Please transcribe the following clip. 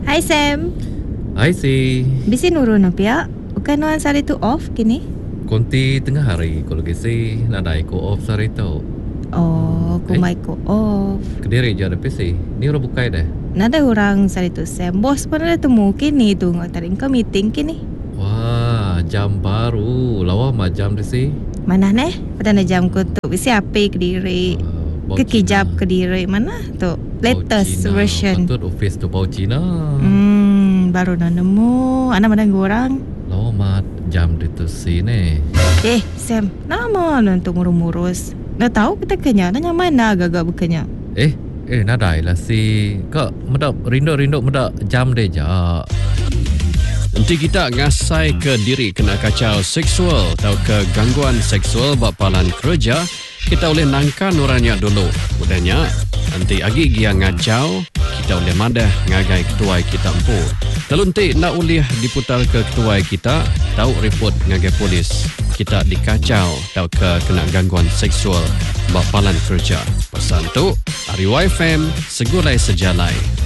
Hai Sam. Hai si. Bisi nurun pia. Bukan nuan sari tu off kini? Konti tengah hari kalau kisi nadai ko off sari tu. Oh, kumai ko off. Kediri je ada PC. Ni orang bukai dah. Nada orang sari tu Sam. Bos pun ada temu kini tu ngatarin ke meeting kini. Wah, jam baru. Lawa macam di si. Mana neh? Petanda jam ko tu. Bisi apa Kediri? Kekijap Kediri mana tu? Latest version. Patut office tu bau Cina. Baru nak nemu. Anak mana orang? Lawa mat jam di tu si ni. Sam, nama untuk murus-murus. Nak tahu kita kenya? Nanya mana agak-agak berkenya? Nadai lah si. Kak, medap rindu-rindu medap jam deh jak. Nanti kita ngasai ke diri kena kacau seksual atau ke gangguan seksual bapalan kerja, kita boleh nangkan orangnya dulu. Udahnya, nanti agi dia ngacau, kita boleh madah ngagai ketuai kita empu. Kalau nanti nak boleh diputar ke ketuai kita, tahu report ngagai polis. Kita dikacau atau ke kena gangguan seksual bapalan kerja. Pesan tu, Ari YFM, segulai sejalai.